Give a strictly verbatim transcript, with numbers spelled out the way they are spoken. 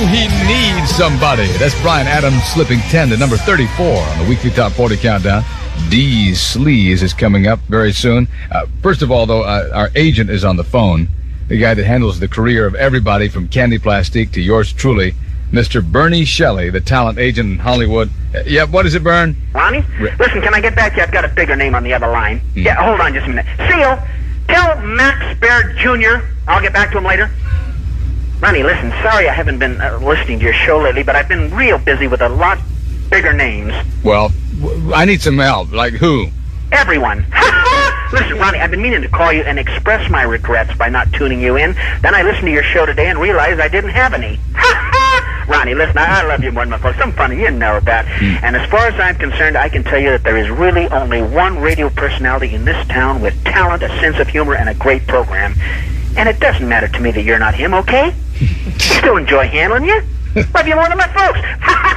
he needs somebody. That's Bryan Adams slipping ten to number thirty-four on the weekly Top forty Countdown. D. Sleaze is coming up very soon. Uh, first of all, though, uh, our agent is on the phone. The guy that handles the career of everybody from Candy Plastique to yours truly, Mister Bernie Shelley, the talent agent in Hollywood. Uh, yeah, what is it, Bern? Ronnie? Re- Listen, can I get back to you? I've got a bigger name on the other line. Hmm. Yeah, hold on just a minute. Seal, tell Max Baird Junior I'll get back to him later. Ronnie, listen, sorry I haven't been uh, listening to your show lately, but I've been real busy with a lot bigger names. Well, w- I need some help. Like who? Everyone. Listen, Ronnie, I've been meaning to call you and express my regrets by not tuning you in. Then I listened to your show today and realized I didn't have any. Ronnie, listen, I, I love you more than my folks. I'm funny, you know that. Mm. And as far as I'm concerned, I can tell you that there is really only one radio personality in this town with talent, a sense of humor, and a great program. And it doesn't matter to me that you're not him, okay? Still enjoy handling you. Love you more than my folks.